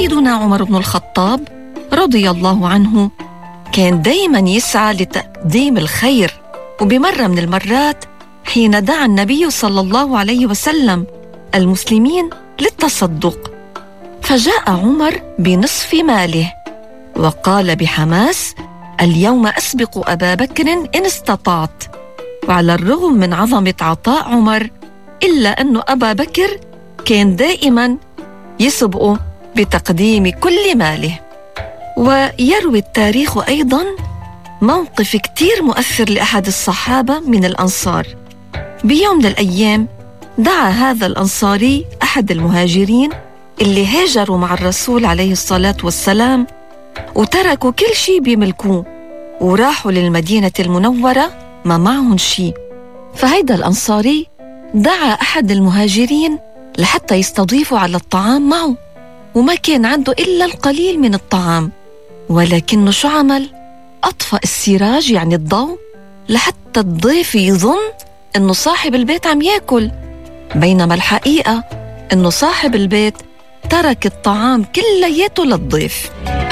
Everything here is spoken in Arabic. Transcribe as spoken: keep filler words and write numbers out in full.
سيدنا عمر بن الخطاب رضي الله عنه كان دايماً يسعى لتقديم الخير، وبمرة من المرات حين دعا النبي صلى الله عليه وسلم المسلمين للتصدق، فجاء عمر بنصف ماله وقال بحماس: اليوم أسبق أبا بكر إن استطعت. وعلى الرغم من عظمة عطاء عمر إلا أن أبا بكر كان دائماً يسبقه بتقديم كل ماله. ويروي التاريخ أيضاً موقف كتير مؤثر لأحد الصحابة من الأنصار. بيوم من الأيام دعا هذا الأنصاري أحد المهاجرين اللي هاجروا مع الرسول عليه الصلاة والسلام وتركوا كل شيء بيملكوه وراحوا للمدينة المنورة ما معهم شيء. فهيدا الأنصاري دعا أحد المهاجرين لحتى يستضيفوا على الطعام معه، وما كان عنده إلا القليل من الطعام، ولكنه شو عمل؟ أطفأ السراج يعني الضوء لحتى الضيف يظن إنه صاحب البيت عم ياكل، بينما الحقيقة إنه صاحب البيت ترك الطعام كلياته للضيف.